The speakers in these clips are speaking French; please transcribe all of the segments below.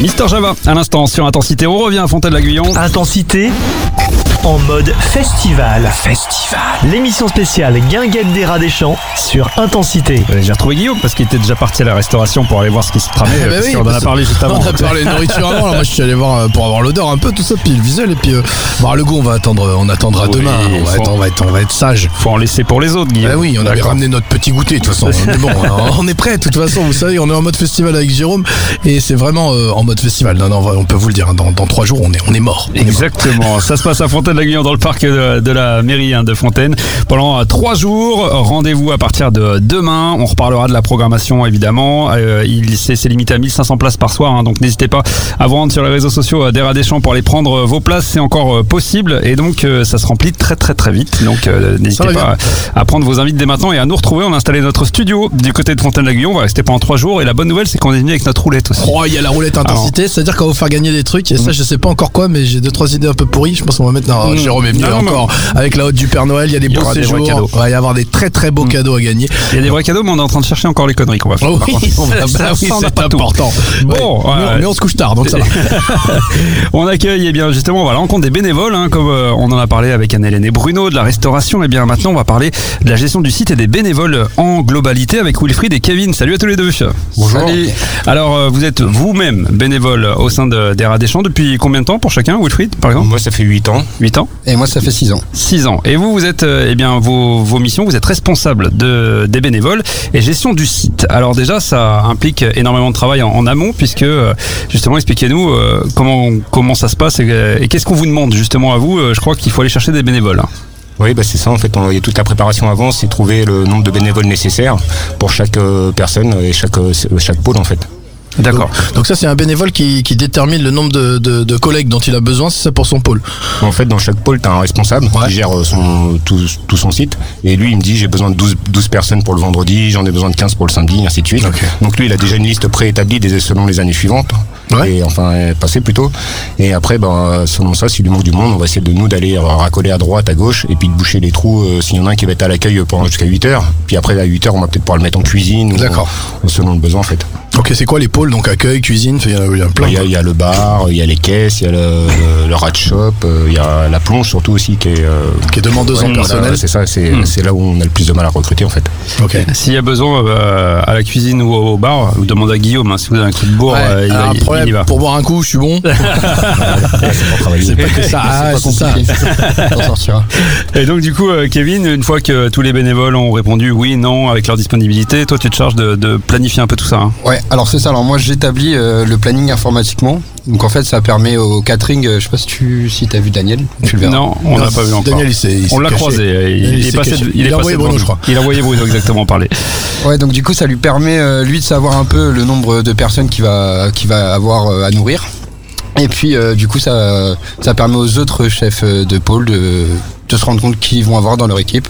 Mister Java, à l'instant sur Intensité, on revient à Fontaine-la-Guyon. Intensité en mode festival. L'émission spéciale Guinguette des Rats des Champs sur Intensité. J'ai retrouvé Guillaume parce qu'il était déjà parti à la restauration pour aller voir ce qui se tramait. Oui, on en a parlé juste avant. On a parlé de nourriture avant. Alors moi je suis allé voir pour avoir l'odeur un peu, tout ça, puis le visuel, et puis voir le goût. On attendra Oui, demain. On va être sage. Faut en laisser pour les autres, Guillaume. Bah oui, on avait ramené notre petit goûter de toute façon. Mais bon, on est prêt de toute façon. Vous savez, on est en mode festival avec Jérôme et c'est vraiment en mode festival. Non, on peut vous le dire. Dans 3 jours, on est mort. Exactement. Ça se passe à Fontaine-la-Guyon dans le parc de la mairie de Fontaine pendant 3 jours. Rendez-vous à partir de demain. On reparlera de la programmation évidemment. C'est limité à 1500 places par soir, donc n'hésitez pas à vous rendre sur les réseaux sociaux des Rats des Champs pour aller prendre vos places. C'est encore possible et donc ça se remplit très très très vite. Donc n'hésitez pas à prendre vos invités dès maintenant et à nous retrouver. On a installé notre studio du côté de Fontaine-la-Guyon. On va rester pendant 3 jours et la bonne nouvelle c'est qu'on est venu avec notre roulette aussi. Oh, il y a la roulette intensité, c'est-à-dire qu'on va vous faire gagner des trucs et ça je sais pas encore quoi, mais j'ai 2-3 idées un peu pourries. Je pense qu'on va mettre Jérôme est venu encore avec la haute du Père Noël. Il y a des beaux séjours, il va y avoir des très très beaux cadeaux à gagner. Il y a des vrais cadeaux, mais on est en train de chercher encore les conneries qu'on va faire. C'est important. Bon, mais on se couche tard, donc ça va. On accueille justement la rencontre des bénévoles, comme on en a parlé avec Anne-Hélène et Bruno de la restauration. Et bien maintenant on va parler de la gestion du site et des bénévoles en globalité avec Wilfried et Kevin. Salut à tous les deux. Bonjour. Salut. Alors vous êtes vous-même bénévole au sein des Rats des Champs depuis combien de temps pour chacun, Wilfried par exemple? Moi ça fait 8 ans. 8 ans. Et moi ça fait 6 ans. 6 ans. Et vous êtes vos missions, vous êtes responsable des bénévoles et gestion du site. Alors déjà ça implique énormément de travail en amont puisque justement expliquez-nous comment ça se passe et qu'est-ce qu'on vous demande justement à vous. Je crois qu'il faut aller chercher des bénévoles. Oui, c'est ça en fait. Il y a toute la préparation avant, c'est trouver le nombre de bénévoles nécessaires pour chaque personne et chaque pôle en fait. D'accord. Donc ça c'est un bénévole qui détermine le nombre de collègues dont il a besoin, c'est ça pour son pôle. En fait dans chaque pôle tu as un responsable qui gère tout son site et lui il me dit j'ai besoin de 12 personnes pour le vendredi, j'en ai besoin de 15 pour le samedi, ainsi de suite. Okay. Donc lui il a déjà une liste préétablie selon les années suivantes. Et passé plutôt. Et après selon ça s'il lui manque du monde on va essayer d'aller racoler à droite, à gauche et puis de boucher les trous s'il y en a un qui va être à l'accueil pendant jusqu'à 8h. Puis après à 8h on va peut-être pouvoir le mettre en cuisine. D'accord. Selon le besoin en fait. Ok, c'est quoi les pôles? Donc accueil, cuisine, il y a plein. Il y a le bar, il y a les caisses, il y a le rat shop, il y a la plonge surtout aussi qui est demandeuse en personnel. C'est ça, c'est là où on a le plus de mal à recruter en fait. Ok. S'il y a besoin à la cuisine ou au bar, vous demandez à Guillaume. Si vous avez un coup de bourre, il y va. Pour boire un coup, je suis bon. C'est pour travailler. C'est pas que ça. C'est ça. On sortira. Et donc du coup, Kevin, une fois que tous les bénévoles ont répondu oui, non, avec leur disponibilité, toi tu te charges de planifier un peu tout ça. Ouais, alors c'est ça. Alors moi j'établis le planning informatiquement. Donc en fait ça permet au catering, je sais pas si t'as vu Daniel, tu le verras. Non, on l'a pas vu encore. Daniel on l'a croisé, il a envoyé Bruno je crois. Il a envoyé Bruno exactement parler. Ouais, donc du coup ça lui permet lui de savoir un peu le nombre de personnes qu'il va avoir à nourrir. Et puis du coup ça permet aux autres chefs de pôle de se rendre compte qu'ils vont avoir dans leur équipe.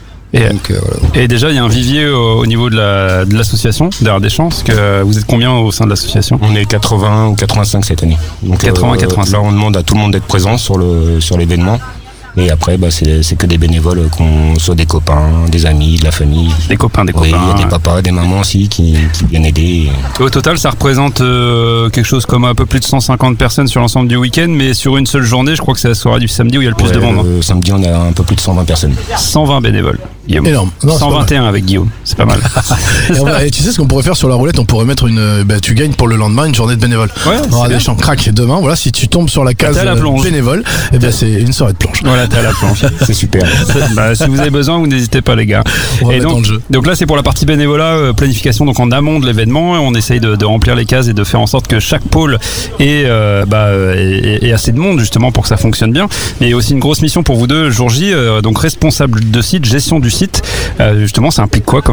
Et déjà il y a un vivier au niveau de l'association des Rats des Champs, parce que vous êtes combien au sein de l'association? On est 80 ou 85 cette année. Donc 80-85. Là on demande à tout le monde d'être présent sur l'événement. Et après, c'est que des bénévoles, soit des copains, des amis, de la famille. Des copains. Oui, il y a des papas, des mamans aussi qui viennent aider. Au total, ça représente quelque chose comme un peu plus de 150 personnes sur l'ensemble du week-end, mais sur une seule journée, je crois que c'est la soirée du samedi où il y a le plus de monde. Samedi, on a un peu plus de 120 personnes. 120 bénévoles. Guillaume. Énorme. Non, 121 avec Guillaume, c'est pas mal. Et tu sais ce qu'on pourrait faire sur la roulette? On pourrait mettre tu gagnes pour le lendemain une journée de bénévole. Ouais, des champs crack demain. Voilà, si tu tombes sur la case bénévole, c'est une soirée de planche. Voilà, t'es à la planche. C'est super. Si vous avez besoin, vous n'hésitez pas les gars. Et donc là c'est pour la partie bénévolat, planification donc en amont de l'événement. On essaye de remplir les cases et de faire en sorte que chaque pôle ait assez de monde justement pour que ça fonctionne bien. Mais il y a aussi une grosse mission pour vous deux jour J, donc responsable de site, gestion du site. Justement ça implique quoi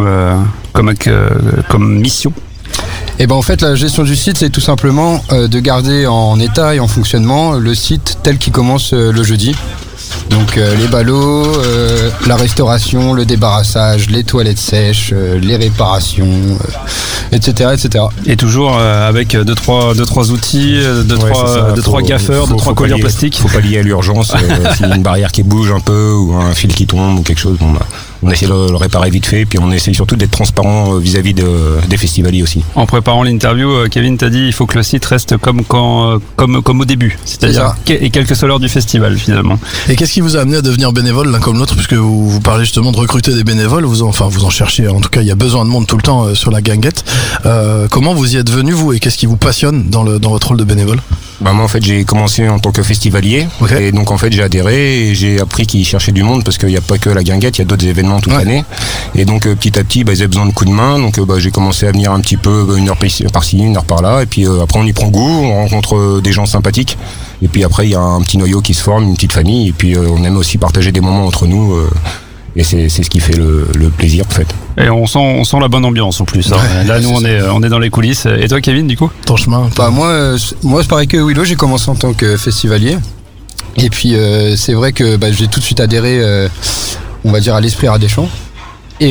comme mission? Et en fait la gestion du site c'est tout simplement de garder en état et en fonctionnement le site tel qu'il commence le jeudi. Donc les ballots, la restauration, le débarrassage, les toilettes sèches, les réparations, etc., etc. Et toujours avec deux trois outils, trois gaffeurs, 2-3 colliers en plastique. Faut pas lier à l'urgence. S'il y a une barrière qui bouge un peu ou un fil qui tombe ou quelque chose, on essaie de le réparer vite fait, puis on essaie surtout d'être transparent vis-à-vis des festivaliers aussi. En préparant l'interview, Kevin t'a dit il faut que le site reste comme au début, c'est-à-dire et quelle que soit l'heure du festival finalement. Et qu'est-ce qui vous a amené à devenir bénévole l'un comme l'autre, puisque vous parlez justement de recruter des bénévoles, vous en cherchez, en tout cas il y a besoin de monde tout le temps sur la guinguette. Comment vous y êtes venu vous, et qu'est-ce qui vous passionne dans votre rôle de bénévole? Moi en fait j'ai commencé en tant que festivalier, et donc en fait j'ai adhéré et j'ai appris qu'ils cherchaient du monde parce qu'il n'y a pas que la guinguette, il y a d'autres événements toute l'année, et donc petit à petit ils avaient besoin de coups de main, donc j'ai commencé à venir un petit peu une heure par-ci, une heure par-là, et puis après on y prend goût, on rencontre des gens sympathiques, et puis après il y a un petit noyau qui se forme, une petite famille, et puis on aime aussi partager des moments entre nous. Et c'est ce qui fait le plaisir en fait. Et on sent la bonne ambiance en plus. Hein. Là nous on est dans les coulisses. Et toi Kevin du coup? Ton chemin? Moi c'est pareil que Willow, j'ai commencé en tant que festivalier. Et puis c'est vrai que j'ai tout de suite adhéré on va dire à l'esprit Radéchamps. Et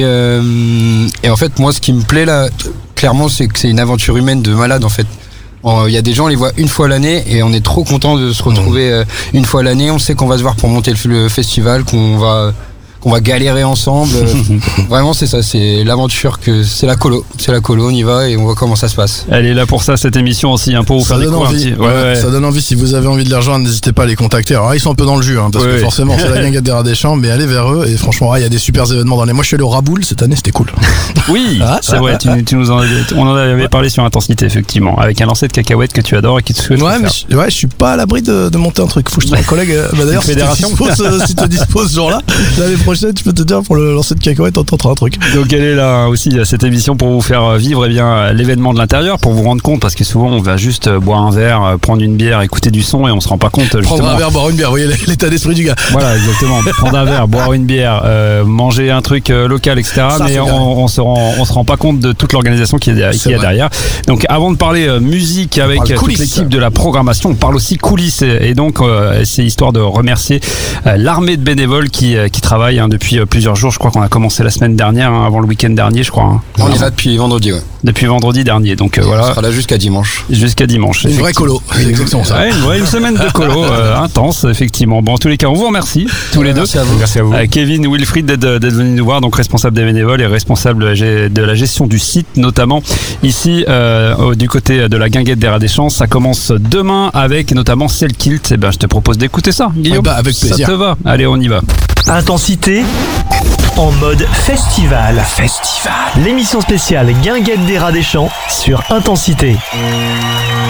en fait moi ce qui me plaît là clairement c'est que c'est une aventure humaine de malade en fait. Il y a des gens, on les voit une fois l'année et on est trop content de se retrouver une fois l'année. On sait qu'on va se voir pour monter le festival, qu'on va galérer ensemble. Vraiment c'est ça, c'est l'aventure, c'est la colo, on y va et on voit comment ça se passe. Elle est là pour ça cette émission aussi, pour vous faire découvrir. Ça donne envie, si vous avez envie de les rejoindre, n'hésitez pas à les contacter. Alors ils sont un peu dans le jus, parce que forcément c'est la guinguette des Radéchamps, mais allez vers eux et franchement il y a des super événements dans les. Moi je suis allé au Raboul cette année, c'était cool. Oui, c'est vrai, on en avait parlé sur Intensité effectivement, avec un lancer de cacahuètes que tu adores et qui te souhaite faire. Je suis pas à l'abri de monter un truc. Faut que je trouve un collègue. D'ailleurs si tu te disposes ce jour-là, l'année prochaine tu peux te dire pour le lancer de cacahuètes on tentera un truc. Donc elle est là aussi cette émission pour vous faire vivre l'événement de l'intérieur, pour vous rendre compte, parce que souvent on va juste boire un verre, prendre une bière, écouter du son et on se rend pas compte justement. Prendre un verre, boire une bière, vous voyez l'état d'esprit du gars. Voilà exactement, prendre un verre, boire une bière, manger un truc local etc. Mais on se rend pas compte de toute l'organisation qu'il y a derrière. Donc avant de parler musique avec toute l'équipe de la programmation, on parle aussi coulisses, et donc c'est histoire de remercier l'armée de bénévoles qui travaillent depuis plusieurs jours. Je crois qu'on a commencé la semaine dernière, avant le week-end dernier, je crois. On est là depuis vendredi, Depuis vendredi dernier, donc voilà. On sera là jusqu'à dimanche. Une vraie colo, c'est exactement ça. Une semaine de colo intense, effectivement. Bon, en tous les cas, on vous remercie tous les deux. Merci à vous. Kevin Wilfried d'être venu nous voir, donc responsable des bénévoles et responsable de la gestion du site, notamment ici du côté de la guinguette des Radéchamps. Ça commence demain avec notamment Celle Kilt. Et je te propose d'écouter ça, Guillaume. Avec plaisir. Ça te va? Allez, on y va. Intensité en mode festival. L'émission spéciale Guinguette des Radéchamps sur Intensité.